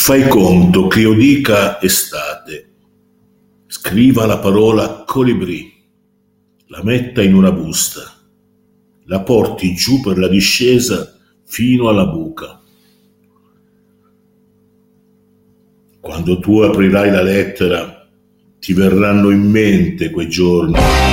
Fai conto che io dica estate, scriva la parola colibrì, la metta in una busta, la porti giù per la discesa fino alla buca. Quando tu aprirai la lettera, ti verranno in mente quei giorni